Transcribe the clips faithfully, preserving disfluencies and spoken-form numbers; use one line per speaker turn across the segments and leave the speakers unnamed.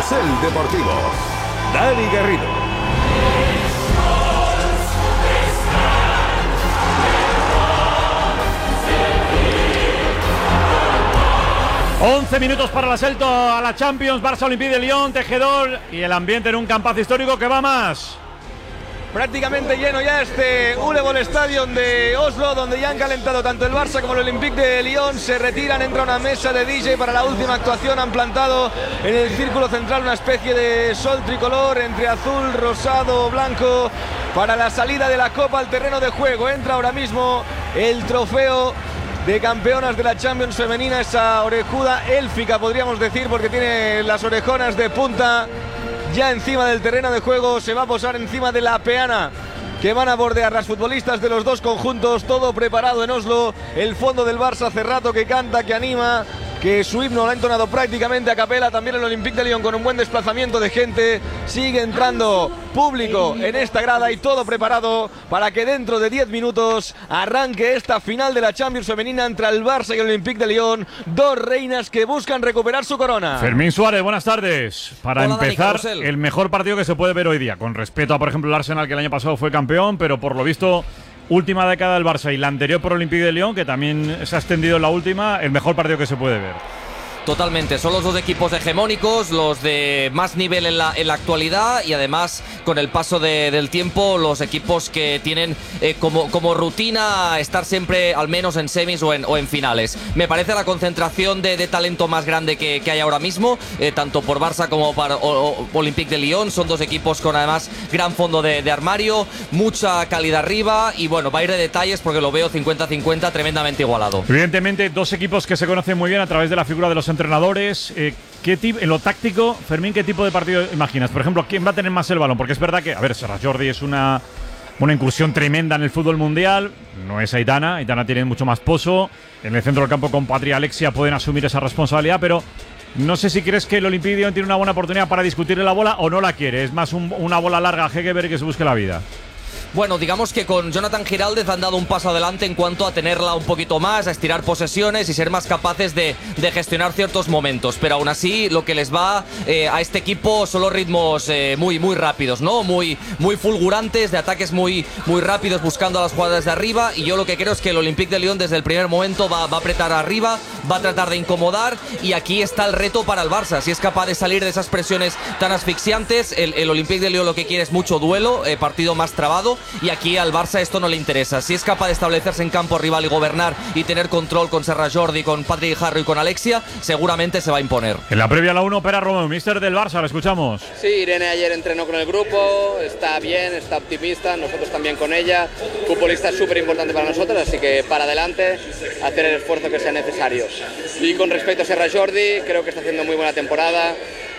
Carrusel Deportivo. Dani Garrido.
once minutos para el asalto a la Champions, Barça Olympique de Lyon, Tejedor, y el ambiente en un campazo histórico que va más.
Prácticamente lleno ya este Ullevål Stadium de Oslo, donde ya han calentado tanto el Barça como el Olympique de Lyon. Se retiran, entra una mesa de D J para la última actuación. Han plantado en el círculo central una especie de sol tricolor entre azul, rosado, blanco, para la salida de la Copa al terreno de juego. Entra ahora mismo el trofeo de campeonas de la Champions femenina, esa orejuda élfica podríamos decir, porque tiene las orejonas de punta. Ya encima del terreno de juego, se va a posar encima de la peana que van a bordear las futbolistas de los dos conjuntos. Todo preparado en Oslo, el fondo del Barça hace rato que canta, que anima, que su himno lo ha entonado prácticamente a capela. También el Olympique de Lyon con un buen desplazamiento de gente. Sigue entrando público en esta grada y todo preparado para que dentro de diez minutos arranque esta final de la Champions femenina entre el Barça y el Olympique de Lyon. Dos reinas que buscan recuperar su corona.
Fermín Suárez, buenas tardes. Para
Hola,
empezar,
Dani,
el mejor partido que se puede ver hoy día, con respeto a, por ejemplo, el Arsenal, que el año pasado fue campeón, pero por lo visto última década del Barça y la anterior por Olympique de Lyon, que también se ha extendido en la última, el mejor partido que se puede ver.
Totalmente, son los dos equipos hegemónicos, los de más nivel en la, en la actualidad, y además con el paso de, del tiempo los equipos que tienen eh, como, como rutina estar siempre al menos en semis o en, o en finales. Me parece la concentración de, de talento más grande que, que hay ahora mismo, eh, tanto por Barça como para o, o, Olympique de Lyon. Son dos equipos con además gran fondo de, de armario, mucha calidad arriba, y bueno, va a ir de detalles porque lo veo cincuenta cincuenta tremendamente igualado.
Evidentemente, dos equipos que se conocen muy bien a través de la figura de los entrenadores. Eh, ¿qué tipo, en lo táctico, Fermín, qué tipo de partido imaginas? Por ejemplo, ¿quién va a tener más el balón? Porque es verdad que, a ver, Serra Jordi es una, una incursión tremenda en el fútbol mundial. No es Aitana. Aitana tiene mucho más pozo. En el centro del campo con Patri y Alexia pueden asumir esa responsabilidad, pero no sé si crees que el Olympique de Lyon tiene una buena oportunidad para discutirle la bola o no la quiere. Es más un, una bola larga a Hegerberg y que se busque la vida.
Bueno, digamos que con Jonathan Giraldez han dado un paso adelante en cuanto a tenerla un poquito más, a estirar posesiones y ser más capaces de, de gestionar ciertos momentos. Pero aún así, lo que les va eh, a este equipo son los ritmos eh, muy, muy rápidos, ¿no? Muy, muy fulgurantes, de ataques muy, muy rápidos, buscando a las jugadas de arriba. Y yo lo que creo es que el Olympique de Lyon desde el primer momento va, va a apretar arriba, va a tratar de incomodar. Y aquí está el reto para el Barça. Si es capaz de salir de esas presiones tan asfixiantes, el, el Olympique de Lyon lo que quiere es mucho duelo, eh, partido más trabado. Y aquí al Barça esto no le interesa. Si es capaz de establecerse en campo rival y gobernar y tener control con Serra Jordi, con Patrick Harry y con Alexia, seguramente se va a imponer.
En la previa a la uno, Pera Romeu, míster del Barça, lo escuchamos.
Sí, Irene ayer entrenó con el grupo, está bien, está optimista, nosotros también con ella. Futbolista súper importante para nosotros, así que para adelante, hacer el esfuerzo que sea necesario. Y con respecto a Serra Jordi, creo que está haciendo muy buena temporada.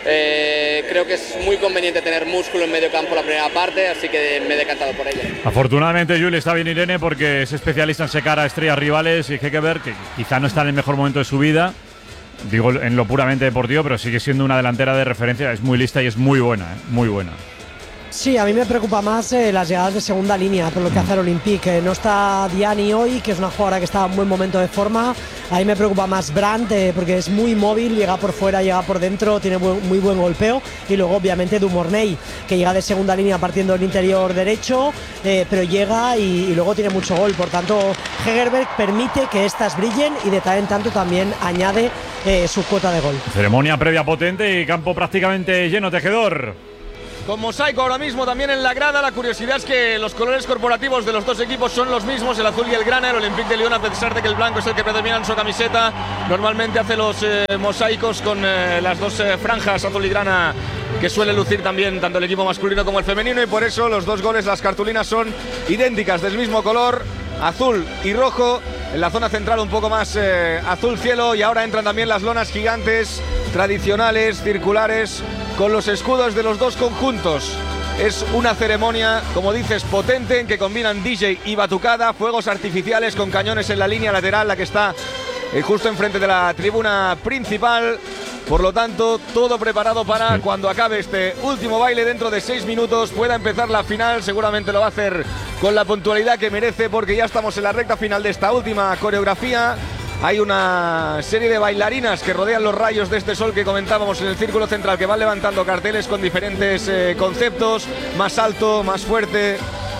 Eh, creo que es muy conveniente tener músculo en medio campo la primera parte, así que me he decantado por ella.
Afortunadamente, Juli, está bien Irene porque es especialista en secar a estrellas rivales, y hay que ver que quizá no está en el mejor momento de su vida, digo en lo puramente deportivo, pero sigue siendo una delantera de referencia. Es muy lista y es muy buena, ¿eh? Muy buena.
Sí, a mí me preocupa más eh, las llegadas de segunda línea por lo que hace el Olympique. No está Diani hoy, que es una jugadora que está en buen momento de forma. A mí me preocupa más Brandt, eh, porque es muy móvil, llega por fuera, llega por dentro, tiene buen, muy buen golpeo. Y luego, obviamente, Dumornay, que llega de segunda línea partiendo del interior derecho, eh, pero llega y, y luego tiene mucho gol. Por tanto, Hegerberg permite que estas brillen y de tal en tanto también añade eh, su cuota de gol.
Ceremonia previa potente y campo prácticamente lleno, Tejedor.
Con mosaico ahora mismo también en la grada. La curiosidad es que los colores corporativos de los dos equipos son los mismos, el azul y el grana. El Olympique de Lyon, a pesar de que el blanco es el que predomina en su camiseta, normalmente hace los eh, mosaicos con eh, las dos eh, franjas azul y grana que suele lucir también tanto el equipo masculino como el femenino, y por eso los dos goles, las cartulinas son idénticas, del mismo color, azul y rojo. En la zona central un poco más eh, azul cielo, y ahora entran también las lonas gigantes tradicionales, circulares, con los escudos de los dos conjuntos. Es una ceremonia, como dices, potente, en que combinan D J y batucada, fuegos artificiales con cañones en la línea lateral, la que está eh, justo enfrente de la tribuna principal. Por lo tanto, todo preparado para sí. Cuando acabe este último baile, dentro de seis minutos, pueda empezar la final. Seguramente lo va a hacer con la puntualidad que merece, porque ya estamos en la recta final de esta última coreografía. Hay una serie de bailarinas que rodean los rayos de este sol que comentábamos en el círculo central, que van levantando carteles con diferentes eh, conceptos, más alto, más fuerte.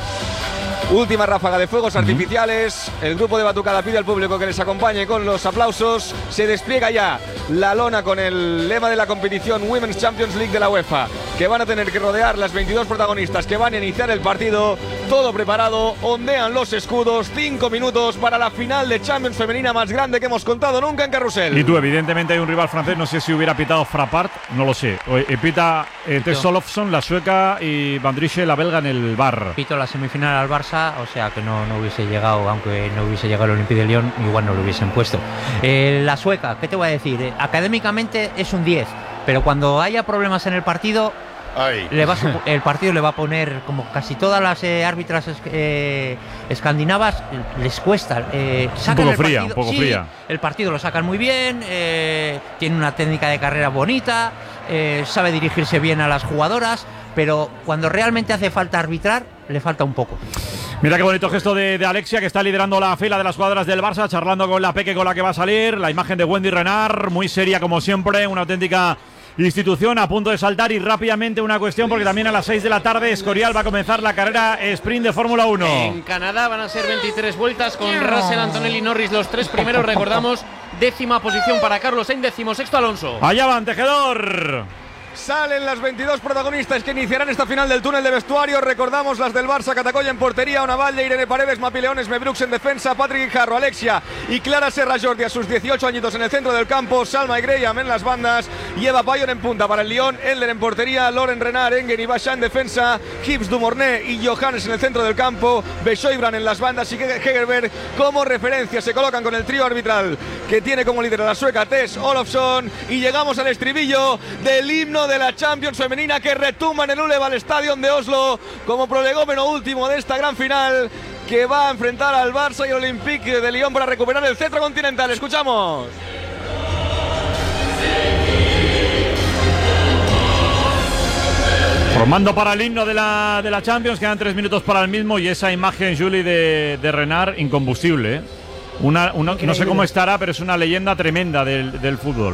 Última ráfaga de fuegos artificiales. El grupo de Batucada pide al público que les acompañe con los aplausos. Se despliega ya la lona con el lema de la competición Women's Champions League de la UEFA, que van a tener que rodear las veintidós protagonistas que van a iniciar el partido. Todo preparado, ondean los escudos. Cinco minutos para la final de Champions femenina más grande que hemos contado nunca en Carrusel.
Y tú, evidentemente hay un rival francés, no sé si hubiera pitado Frappart, no lo sé. O, eh, pita eh, Tess Olofsson, la sueca, y Van Driessen, la belga, en el bar.
Pito la semifinal al Barça, o sea que no, no hubiese llegado, aunque no hubiese llegado el Olympique de Lyon, igual no lo hubiesen puesto. Eh, la sueca, ¿qué te voy a decir? Eh, académicamente es un diez, pero cuando haya problemas en el partido, le va a, el partido le va a poner, como casi todas las eh, árbitras eh, escandinavas, les cuesta. Eh,
un poco fría,
partido,
un poco
sí,
fría.
El partido lo sacan muy bien, eh, tiene una técnica de carrera bonita, eh, sabe dirigirse bien a las jugadoras, pero cuando realmente hace falta arbitrar, le falta un poco.
Mira qué bonito gesto de, de Alexia, que está liderando la fila de las jugadoras del Barça, charlando con la Peque con la que va a salir. La imagen de Wendy Renard, muy seria como siempre, una auténtica institución a punto de saltar. Y rápidamente una cuestión, porque también a las seis de la tarde Escorial va a comenzar la carrera sprint de Fórmula uno.
En Canadá van a ser veintitrés vueltas con Russell, Antonelli y Norris los tres primeros. Recordamos, décima posición para Carlos Sainz, décimo sexto Alonso.
Allá van, Tejedor.
Salen las veintidós protagonistas que iniciarán esta final del túnel de vestuario. Recordamos las del Barça: Catacolla en portería, Ona Valle, Irene Paredes, Mapi Leones, Mebrux en defensa, Patrick Guijarro, Alexia y Clara Serra Jordi a sus dieciocho añitos en el centro del campo, Salma y Graham en las bandas y Eva Payon en punta para el Lyon, Endler en portería, Loren Renard, Engen y Basha en defensa, Gibbs, Dumornay y Johannes en el centro del campo, Beshoibran en las bandas y Hegerberg como referencia. Se colocan con el trío arbitral que tiene como líder a la sueca Tess Olofsson, y llegamos al estribillo del himno de la Champions femenina que retumba en el Uleval Stadium de Oslo como prolegómeno último de esta gran final, que va a enfrentar al Barça y Olympique de Lyon para recuperar el cetro continental. Escuchamos.
Formando para el himno de la, de la Champions, quedan tres minutos para el mismo, y esa imagen, Julie, de, de Renard, incombustible, ¿eh? Una, una, no sé cómo estará, pero es una leyenda tremenda del, del fútbol.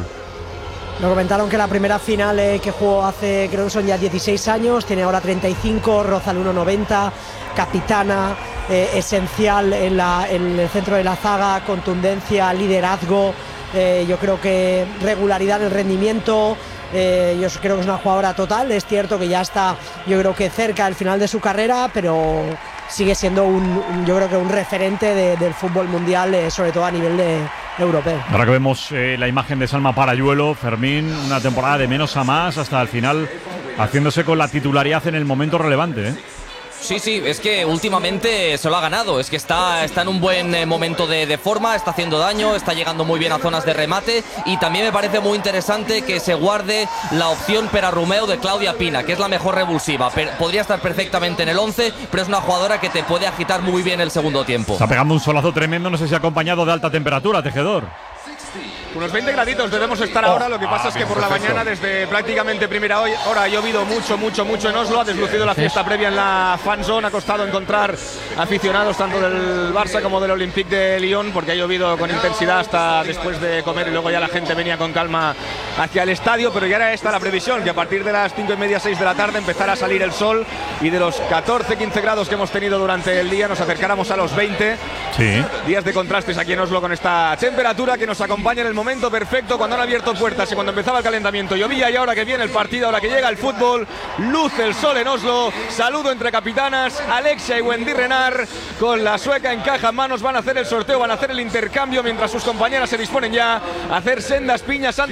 Nos comentaron que la primera final eh, que jugó hace, creo que son ya dieciséis años, tiene ahora treinta y cinco, roza el uno noventa, capitana, eh, esencial en, la, en el centro de la zaga, contundencia, liderazgo, eh, yo creo que regularidad en el rendimiento. Eh, yo creo que es una jugadora total. Es cierto que ya está, yo creo que cerca del final de su carrera, pero sigue siendo un, un yo creo que un referente de, del fútbol mundial, eh, sobre todo a nivel de europeo.
Ahora que vemos eh, la imagen de Salma Parayuelo, Fermín, una temporada de menos a más hasta el final, haciéndose con la titularidad en el momento relevante, ¿eh?
Sí, sí, es que últimamente se lo ha ganado, es que está, está en un buen eh, momento de, de forma, está haciendo daño, está llegando muy bien a zonas de remate, y también me parece muy interesante que se guarde la opción Pera Romeo de Claudia Pina, que es la mejor revulsiva. Per, podría estar perfectamente en el once, pero es una jugadora que te puede agitar muy bien el segundo tiempo.
Está pegando un solazo tremendo, no sé si acompañado de alta temperatura, Tejedor.
Unos veinte graditos debemos estar ahora, lo que pasa
ah,
es que
bien,
por la
perfecto.
mañana, desde prácticamente primera hora, ha llovido mucho, mucho, mucho en Oslo, ha deslucido la fiesta previa en la fan zone, ha costado encontrar aficionados tanto del Barça como del Olympique de Lyon, porque ha llovido con intensidad hasta después de comer, y luego ya la gente venía con calma hacia el estadio, pero ya era esta la previsión, que a partir de las cinco y media, seis de la tarde empezara a salir el sol, y de los catorce, quince grados que hemos tenido durante el día nos acercáramos a los veinte.
Sí.
Días de contrastes aquí en Oslo con esta temperatura que nos acompaña en el momento perfecto, cuando han abierto puertas y cuando empezaba el calentamiento llovía, y ahora que viene el partido, ahora que llega el fútbol, luce el sol en Oslo. Saludo entre capitanas, Alexia y Wendy Renard, con la sueca en caja en manos, van a hacer el sorteo, van a hacer el intercambio, mientras sus compañeras se disponen ya a hacer sendas piñas.